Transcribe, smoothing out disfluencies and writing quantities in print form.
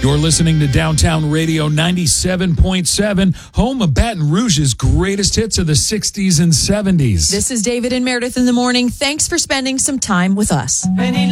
You're listening to Downtown Radio 97.7, home of Baton Rouge's greatest hits of the 60s and 70s. This is David and Meredith in the morning. Thanks for spending some time with us. And he